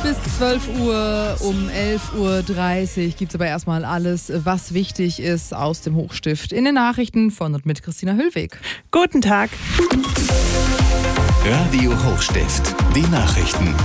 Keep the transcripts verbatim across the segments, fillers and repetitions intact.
Bis zwölf Uhr, um elf Uhr dreißig gibt es aber erstmal alles, was wichtig ist aus dem Hochstift in den Nachrichten von und mit Christina Hüllweg. Guten Tag. Radio Hochstift, die Nachrichten.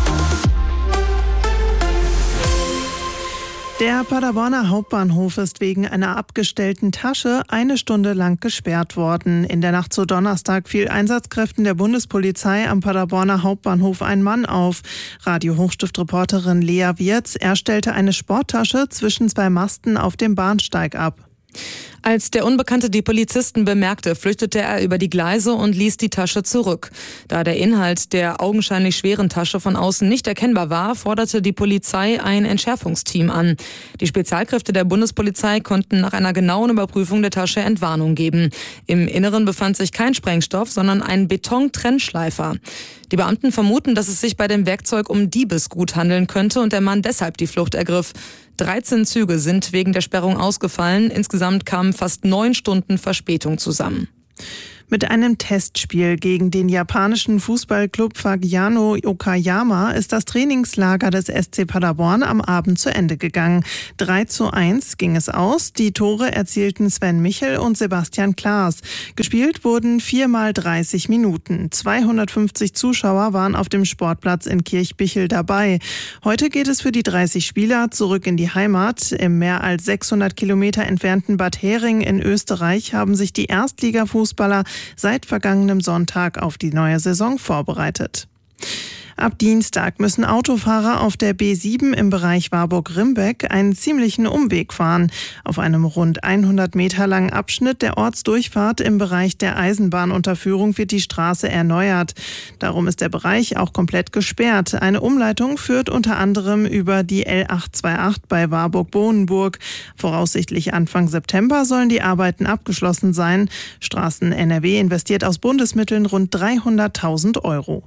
Der Paderborner Hauptbahnhof ist wegen einer abgestellten Tasche eine Stunde lang gesperrt worden. In der Nacht zu Donnerstag fiel Einsatzkräften der Bundespolizei am Paderborner Hauptbahnhof ein Mann auf. Radio Hochstift-Reporterin Lea Wirz, er stellte eine Sporttasche zwischen zwei Masten auf dem Bahnsteig ab. Als der Unbekannte die Polizisten bemerkte, flüchtete er über die Gleise und ließ die Tasche zurück. Da der Inhalt der augenscheinlich schweren Tasche von außen nicht erkennbar war, forderte die Polizei ein Entschärfungsteam an. Die Spezialkräfte der Bundespolizei konnten nach einer genauen Überprüfung der Tasche Entwarnung geben. Im Inneren befand sich kein Sprengstoff, sondern ein Betontrennschleifer. Die Beamten vermuten, dass es sich bei dem Werkzeug um Diebesgut handeln könnte und der Mann deshalb die Flucht ergriff. dreizehn Züge sind wegen der Sperrung ausgefallen. Insgesamt kamen fast neun Stunden Verspätung zusammen. Mit einem Testspiel gegen den japanischen Fußballclub Fagiano Okayama ist das Trainingslager des S C Paderborn am Abend zu Ende gegangen. drei zu eins ging es aus. Die Tore erzielten Sven Michel und Sebastian Klaas. Gespielt wurden viermal dreißig Minuten. zweihundertfünfzig Zuschauer waren auf dem Sportplatz in Kirchbichel dabei. Heute geht es für die dreißig Spieler zurück in die Heimat. Im mehr als sechshundert Kilometer entfernten Bad Hering in Österreich haben sich die Erstligafußballer seit vergangenem Sonntag auf die neue Saison vorbereitet. Ab Dienstag müssen Autofahrer auf der B sieben im Bereich Warburg-Rimbeck einen ziemlichen Umweg fahren. Auf einem rund hundert Meter langen Abschnitt der Ortsdurchfahrt im Bereich der Eisenbahnunterführung wird die Straße erneuert. Darum ist der Bereich auch komplett gesperrt. Eine Umleitung führt unter anderem über die L achthundertachtundzwanzig bei Warburg-Bohnenburg. Voraussichtlich Anfang September sollen die Arbeiten abgeschlossen sein. Straßen N R W investiert aus Bundesmitteln rund dreihunderttausend Euro.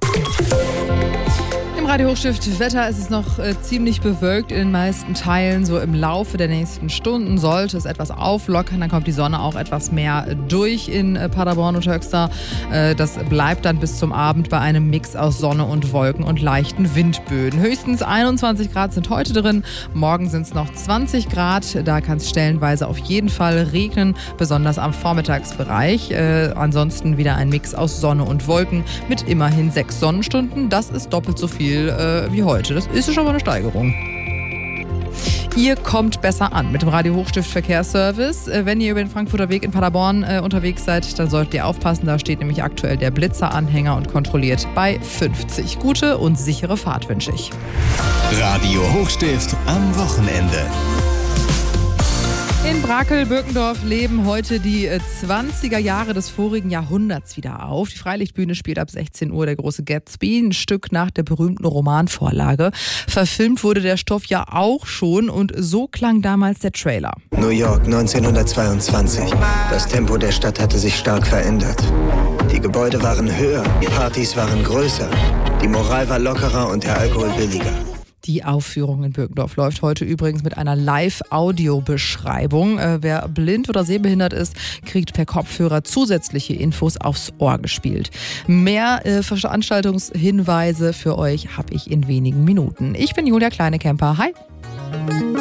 Im Radio Hochstift Wetter ist es noch äh, ziemlich bewölkt in den meisten Teilen. So im Laufe der nächsten Stunden sollte es etwas auflockern. Dann kommt die Sonne auch etwas mehr durch in äh, Paderborn und Höxter. Äh, das bleibt dann bis zum Abend bei einem Mix aus Sonne und Wolken und leichten Windböen. Höchstens einundzwanzig Grad sind heute drin. Morgen sind es noch zwanzig Grad. Da kann es stellenweise auf jeden Fall regnen, besonders am Vormittagsbereich. Äh, ansonsten wieder ein Mix aus Sonne und Wolken mit immerhin sechs Sonnenstunden. Das ist doppelt so viel wie heute. Das ist schon mal eine Steigerung. Ihr kommt besser an mit dem Radio Hochstift Verkehrsservice. Wenn ihr über den Frankfurter Weg in Paderborn äh, unterwegs seid, dann solltet ihr aufpassen. Da steht nämlich aktuell der Blitzer-Anhänger und kontrolliert bei fünfzig. Gute und sichere Fahrt wünsche ich. Radio Hochstift am Wochenende. In Brakel-Birkendorf leben heute die zwanziger Jahre des vorigen Jahrhunderts wieder auf. Die Freilichtbühne spielt ab sechzehn Uhr Der große Gatsby, ein Stück nach der berühmten Romanvorlage. Verfilmt wurde der Stoff ja auch schon und so klang damals der Trailer. New York neunzehnhundertzweiundzwanzig. Das Tempo der Stadt hatte sich stark verändert. Die Gebäude waren höher, die Partys waren größer, die Moral war lockerer und der Alkohol billiger. Die Aufführung in Birkendorf läuft heute übrigens mit einer Live-Audio-Beschreibung. Äh, wer blind oder sehbehindert ist, kriegt per Kopfhörer zusätzliche Infos aufs Ohr gespielt. Mehr äh, Veranstaltungshinweise für euch habe ich in wenigen Minuten. Ich bin Julia Kleinekemper. Hi!